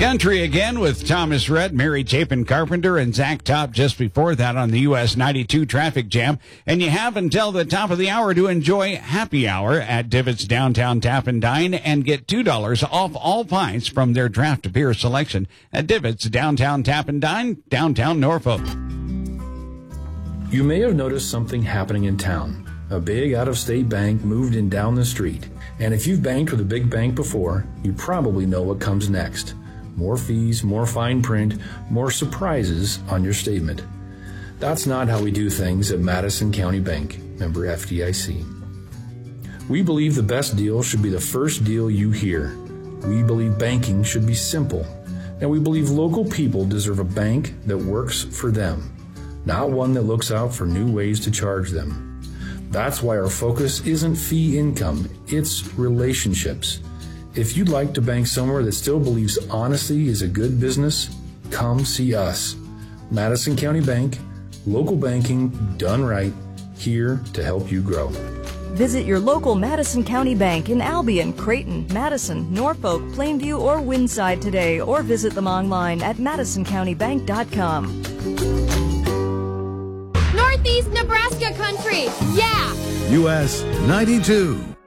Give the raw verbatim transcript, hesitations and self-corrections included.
Country again with Thomas Rhett, Mary Chapin Carpenter, and Zach Top just before that on the U S ninety-two traffic jam. And you have until the top of the hour to enjoy happy hour at Divots Downtown Tap and Dine and get two dollars off all pints from their draft beer selection at Divots Downtown Tap and Dine, downtown Norfolk. You may have noticed something happening in town. A big out-of-state bank moved in down the street. And if you've banked with a big bank before, you probably know what comes next. More fees, more fine print, more surprises on your statement. That's not how we do things at Madison County Bank, member F D I C. We believe the best deal should be the first deal you hear. We believe banking should be simple. And we believe local people deserve a bank that works for them, not one that looks out for new ways to charge them. That's why our focus isn't fee income, it's relationships. If you'd like to bank somewhere that still believes honesty is a good business, come see us. Madison County Bank, local banking done right, here to help you grow. Visit your local Madison County Bank in Albion, Creighton, Madison, Norfolk, Plainview, or Windside today, or visit them online at madison county bank dot com. Northeast Nebraska country, yeah! U S ninety-two.